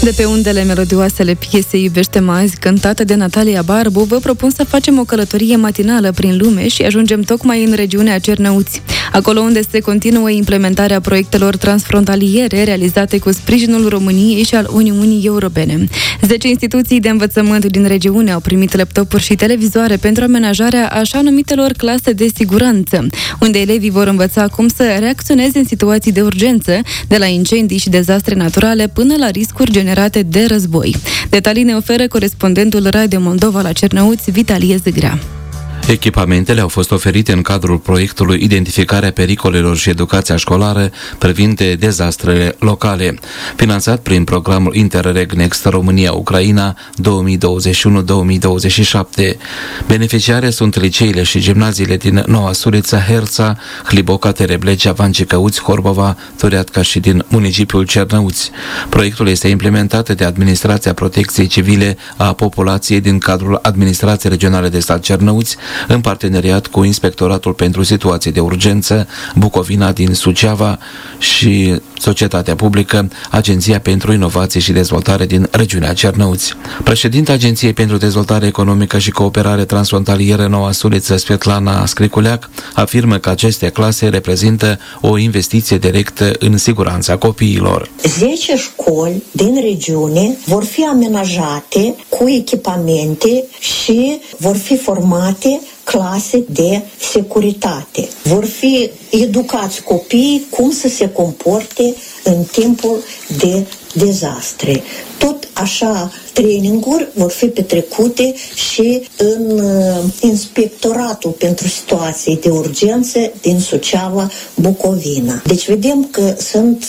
De pe undele melodioasele piesei Iubește-mă azi, cântată de Natalia Barbu, vă propun să facem o călătorie matinală prin lume și ajungem tocmai în regiunea Cernăuți, acolo unde se continuă implementarea proiectelor transfrontaliere realizate cu sprijinul României și al Uniunii Europene. 10 instituții de învățământ din regiune au primit laptopuri și televizoare pentru amenajarea așa numitelor clase de siguranță, unde elevii vor învăța cum să reacționeze în situații de urgență, de la incendii și dezastre naturale până la riscuri generate de război. Detalii ne oferă corespondentul Radio Moldova la Cernăuți, Vitalie Zâgrea. Echipamentele au fost oferite în cadrul proiectului Identificarea pericolelor și educația școlară privind dezastrele locale, finanțat prin programul Interreg Next România-Ucraina 2021-2027. Beneficiare sunt liceile și gimnaziile din Noua Suliță, Herța, Hliboca, Tereblegea, Vancicăuți, Horbova, Tureatca și din municipiul Cernăuți. Proiectul este implementat de Administrația Protecției Civile a Populației din cadrul Administrației Regionale de Stat Cernăuți, în parteneriat cu Inspectoratul pentru Situații de Urgență Bucovina din Suceava și Societatea Publică, Agenția pentru Inovație și Dezvoltare din regiunea Cernăuți. Președinta Agenției pentru Dezvoltare Economică și Cooperare Transfrontalieră Noua Suliță, Svetlana Scriculeac, afirmă că aceste clase reprezintă o investiție directă în siguranța copiilor. 10 școli din regiune vor fi amenajate cu echipamente și vor fi formate clase de securitate. Vor fi educați copiii cum să se comporte în timpul de dezastre. Tot așa, traininguri vor fi petrecute și în Inspectoratul pentru Situații de Urgență din Suceava, Bucovina. Deci vedem că sunt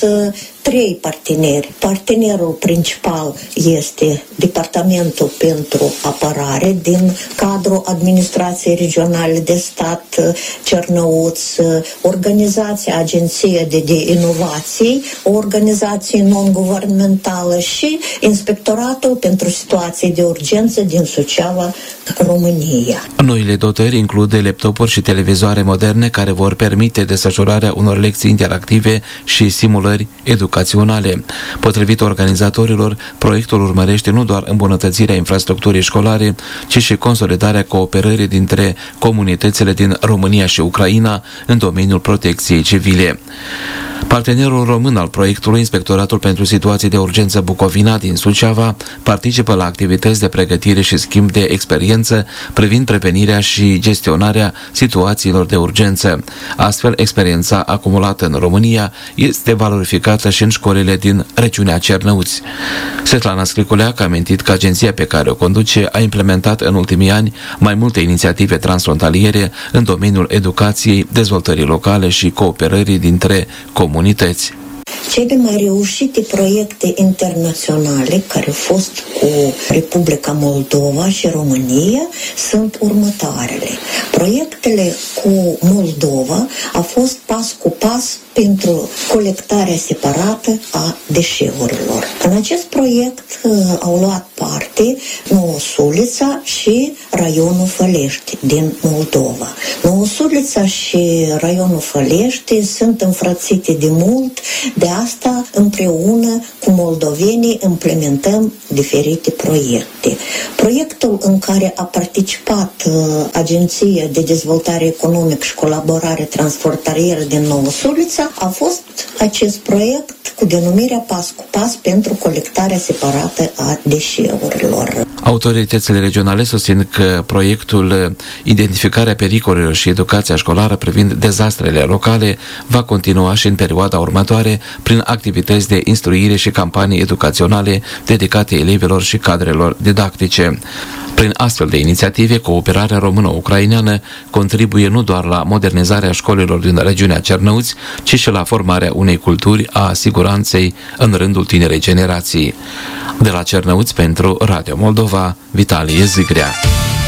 3 parteneri. Partenerul principal este Departamentul pentru Apărare din cadrul Administrației Regionale de Stat Cernăuți, Organizația Agenție de Inovații, o organizație non-guvernamentală și Inspectoratul pentru Situații de Urgență din Suceava, România. Noile dotări includ laptopuri și televizoare moderne care vor permite desfășurarea unor lecții interactive și simulări educaționale. Potrivit organizatorilor, proiectul urmărește nu doar îmbunătățirea infrastructurii școlare, ci și consolidarea cooperării dintre comunitățile din România și Ucraina în domeniul protecției civile. Partenerul român al proiectului, Inspectoratul pentru Situații de Urgență Bucovina din Suceava, participă la activități de pregătire și schimb de experiență privind prevenirea și gestionarea situațiilor de urgență. Astfel, experiența acumulată în România este valorificată și în școlile din regiunea Cernăuți. Svetlana Scriculeac a amintit că agenția pe care o conduce a implementat în ultimii ani mai multe inițiative transfrontaliere în domeniul educației, dezvoltării locale și cooperării dintre comunități. Cele mai reușite proiecte internaționale care au fost cu Republica Moldova și România sunt următoarele. Proiectele cu Moldova au fost pas cu pas pentru colectarea separată a deșeurilor. În acest proiect au luat parte Noua Sulița și raionul Fălești din Moldova. Noua Sulița și raionul Fălești sunt înfrățite de mult, de asta împreună cu moldovenii implementăm diferite proiecte. Proiectul în care a participat Agenția de Dezvoltare Economică și Colaborare Transfrontalieră din Noua Sulița a fost acest proiect cu denumirea Pas cu Pas pentru colectarea separată a deșeurilor. Autoritățile regionale susțin că proiectul Identificarea pericolelor și educația școlară privind dezastrele locale va continua și în perioada următoare prin activități de instruire și campanii educaționale dedicate elevilor și cadrelor didactice. Prin astfel de inițiative, cooperarea română-ucraineană contribuie nu doar la modernizarea școlilor din regiunea Cernăuți, ci și la formarea unei culturi a siguranței în rândul tinerei generații. De la Cernăuți pentru Radio Moldova, Vitalie Zâgrea.